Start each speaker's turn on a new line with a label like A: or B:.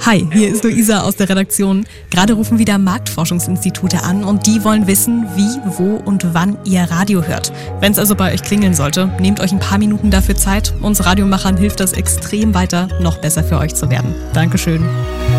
A: Hi, hier ist Luisa aus der Redaktion. Gerade rufen wieder Marktforschungsinstitute an und die wollen wissen, wie, wo und wann ihr Radio hört. Wenn es also bei euch klingeln sollte, nehmt euch ein paar Minuten dafür Zeit. Uns Radiomachern hilft das extrem weiter, noch besser für euch zu werden. Dankeschön.